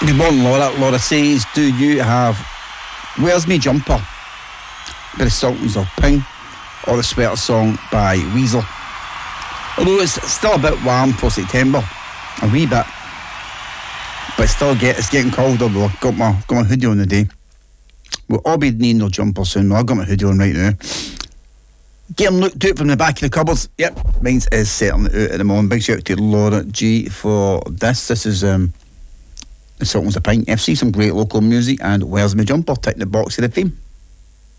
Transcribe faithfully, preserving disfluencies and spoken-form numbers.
Good morning, Laura. Laura says, do you have Where's Me Jumper by the Sultans of Ping or the Sweater Song by Weasel? Although it's still a bit warm for September, a wee bit, but still get it's getting colder though. Got my got my hoodie on the day. We'll all be needing our jumper soon. I've got my hoodie on right now. Getting looked out from the back of the cupboards. Yep, mine is certainly out at the moment. Big shout out to Laura G for this. This is um, the Sultans of Ping F C, some great local music, and Where's My Jumper, ticking the box of the theme.